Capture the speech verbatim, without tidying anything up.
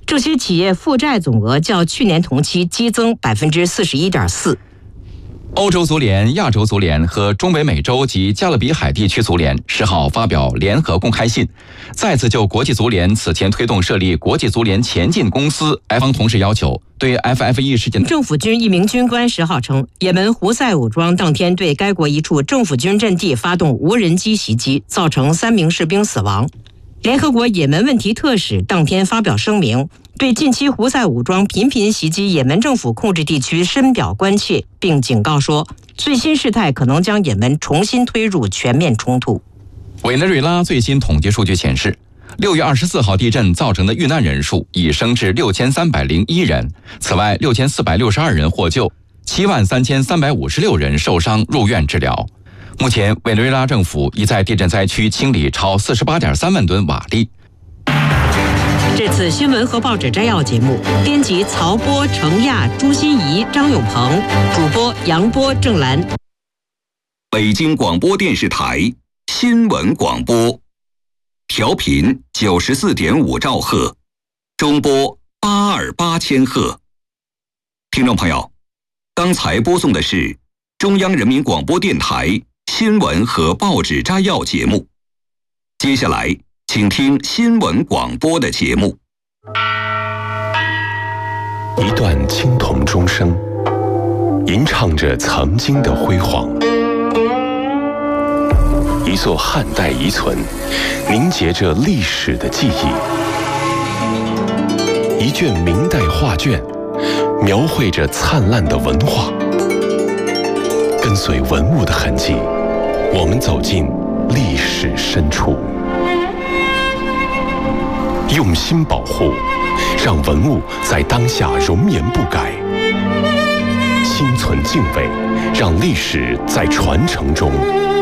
这些企业负债总额较去年同期激增百分之四十一点四。 欧洲足联、亚洲足联和中北美洲及加勒比海地区足联十号发表联合公开信，再次就国际足联此前推动设立国际足联前进公司，埃方同时要求对 F F E 事件。 政府军一名军官十号称，也门胡塞武装当天对该国一处政府军阵地发动无人机袭击，造成三名士兵死亡。联合国也门问题特使当天发表声明，对近期胡塞武装频频袭击也门政府控制地区深表关切，并警告说，最新事态可能将也门重新推入全面冲突。 委内瑞拉最新统计数据显示，六月二十四号地震造成的遇难人数已升至六千三百零一人，此外六千四百六十二人获救，七万三千三百五十六人受伤入院治疗。目前，委内瑞拉政府已在地震灾区清理超四十八点三万吨瓦砾。 这次新闻和报纸摘要节目，编辑曹波、程亚、朱心怡、张永鹏，主播杨波、郑兰。 北京广播电视台新闻广播，调频九十四点五兆赫，中波八二八千赫。听众朋友，刚才播送的是中央人民广播电台新闻和报纸摘要节目，接下来请听新闻广播的节目。 一段青铜钟声，吟唱着曾经的辉煌；一座汉代遗存，凝结着历史的记忆；一卷明代画卷，描绘着灿烂的文化。跟随文物的痕迹，我们走进历史深处，用心保护，让文物在当下容颜不改；心存敬畏，让历史在传承中